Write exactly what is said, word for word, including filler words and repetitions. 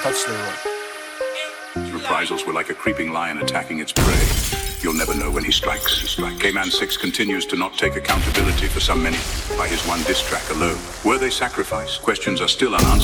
touch the road. Reprisals were like a creeping lion attacking its prey. You'll never know when he strikes. He strikes. K-Man six continues to not take accountability for some many by his one diss track alone. Were they sacrificed? Questions are still unanswered.